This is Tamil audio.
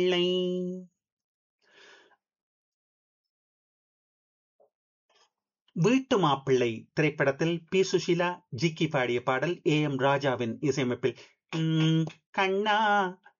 பிள்ளை வீட்டு மாப்பிள்ளை திரைப்படத்தில் பி சுஷீலா ஜிக்கி பாடிய பாடல் ஏ எம் ராஜாவின் இசையமைப்பில் கண்ணா